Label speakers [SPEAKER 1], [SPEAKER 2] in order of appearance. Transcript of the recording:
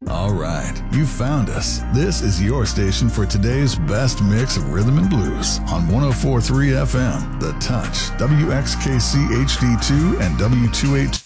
[SPEAKER 1] All right, you found us. This is your station for today's best mix of rhythm and blues on 104.3 FM, The Touch, WXKC HD2 and W282